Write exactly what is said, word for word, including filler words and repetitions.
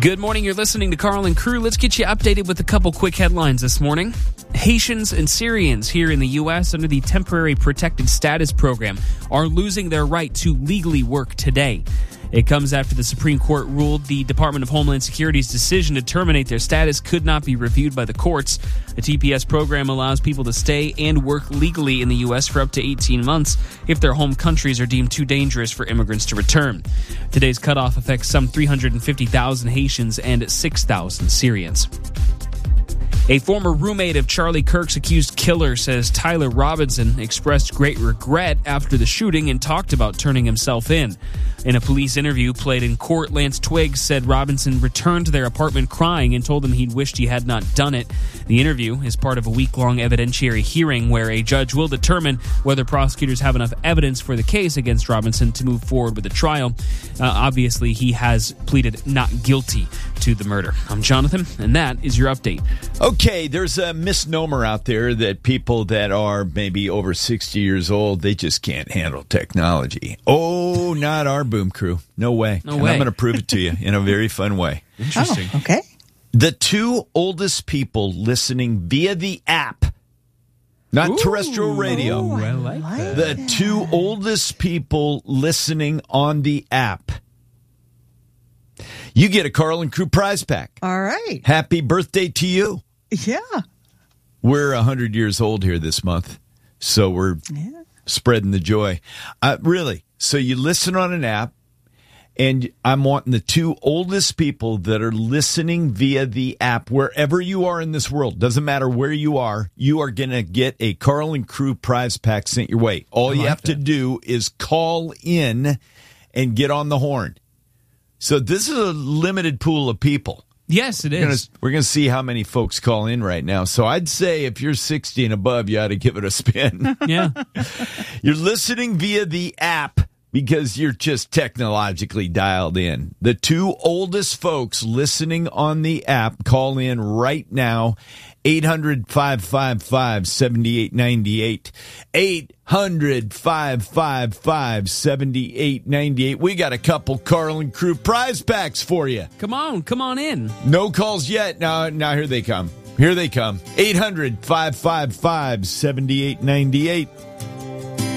Good morning. You're listening to Carl and Crew. Let's get you updated with a couple quick headlines this morning. Haitians and Syrians here in the U S under the Temporary Protected Status Program are losing their right to legally work today. It comes after the Supreme Court ruled the Department of Homeland Security's decision to terminate their status could not be reviewed by the courts. The T P S program allows people to stay and work legally in the U S for up to eighteen months if their home countries are deemed too dangerous for immigrants to return. Today's cutoff affects some three hundred fifty thousand Haitians and six thousand Syrians. A former roommate of Charlie Kirk's accused killer says Tyler Robinson expressed great regret after the shooting and talked about turning himself in. In a police interview played in court, Lance Twiggs said Robinson returned to their apartment crying and told them he'd wished he had not done it. The interview is part of a week-long evidentiary hearing where a judge will determine whether prosecutors have enough evidence for the case against Robinson to move forward with the trial. Uh, obviously, he has pleaded not guilty to the murder. I'm Jonathan, and that is your update. Okay, there's a misnomer out there that people that are maybe over sixty years old, they just can't handle technology. Oh, not our boom crew. No way. No and way. I'm going to prove it to you in a very fun way. Interesting. Oh, okay. The two oldest people listening via the app, not Ooh. terrestrial radio. Oh, I like that. The two oldest people listening on the app. You get a Carl and Crew prize pack. All right. Happy birthday to you. Yeah. We're one hundred years old here this month, so we're Yeah. spreading the joy. Uh, really. So you listen on an app, and I'm wanting the two oldest people that are listening via the app, wherever you are in this world, doesn't matter where you are, you are going to get a Carl and Crew prize pack sent your way. All I you like have to that. do is call in and get on the horn. So this is a limited pool of people. Yes, it We're gonna, is. we're going to see how many folks call in right now. So I'd say if you're sixty and above, you ought to give it a spin. Yeah. You're listening via the app because you're just technologically dialed in. The two oldest folks listening on the app, call in right now. eight hundred, five five five, seven eight nine eight. eight hundred, five five five, seven eight nine eight. We got a couple Carl and Crew prize packs for you. Come on. Come on in. No calls yet. Now, now here they come. Here they come. eight hundred, five five five, seven eight nine eight.